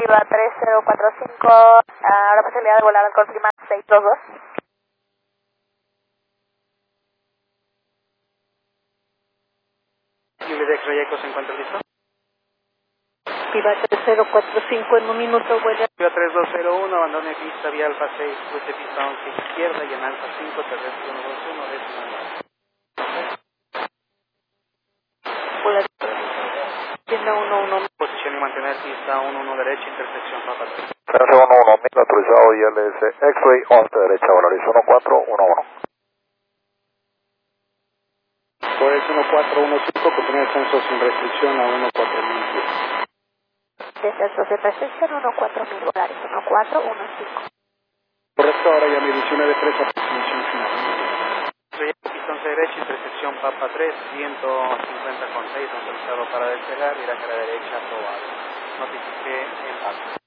Viva 3045, la posibilidad de volar al confirmar 622. Libre de X-Ray Echo se encuentra listo. Viva 3045 en un minuto, vuela. Viva 3201, abandone pista vía Alfa 6, cruce pista 11 izquierda y en Alfa 5, terrestre 121, décimo. Hola, tienda 11. Posición y mantener pista 11 derecha, intersección Papa 3. 1311, autorizado ILS X-Ray 11 derecha, Volaris 1411. Pues 1415, continúa descenso sin restricción a 14000. Descenso de recepción 14000, Volaris 1415. Correcto, ahora ya me 19-3, aproximación final. Pista 11 derecha, intersección Papa 3, 150 con 6, autorizado para despegar, ir a la derecha, probado. Notifique en alto.